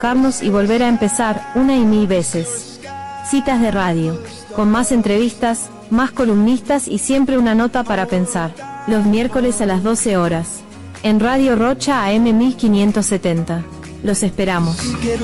equivocarnos y volver a empezar una y mil veces. Citas de radio, con más entrevistas, más columnistas y siempre una nota para pensar. Los miércoles a las 12 horas. En Radio Rocha AM 1570. Los esperamos.